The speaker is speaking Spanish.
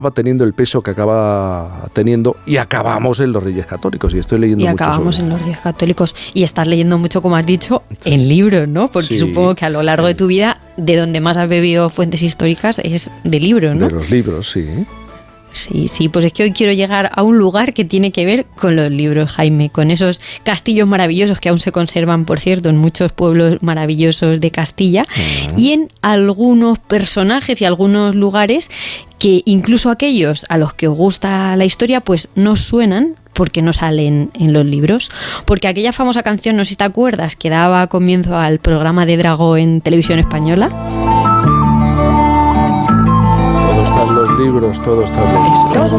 teniendo el peso que acaba teniendo y acabamos en los Reyes Católicos y estoy leyendo mucho acabamos en los Reyes Católicos y estás leyendo mucho, como has dicho, en libros, ¿no? Porque supongo que a lo largo de tu vida de donde más has bebido fuentes históricas es de libros, ¿no? De los libros, sí. Sí, pues es que hoy quiero llegar a un lugar que tiene que ver con los libros, Jaime, con esos castillos maravillosos que aún se conservan, por cierto, en muchos pueblos maravillosos de Castilla y en algunos personajes y algunos lugares que incluso aquellos a los que os gusta la historia pues no suenan porque no salen en los libros. Porque aquella famosa canción, no sé si te acuerdas, que daba comienzo al programa de Dragó en Televisión Española. Todo está en los libros, todo está en los libros.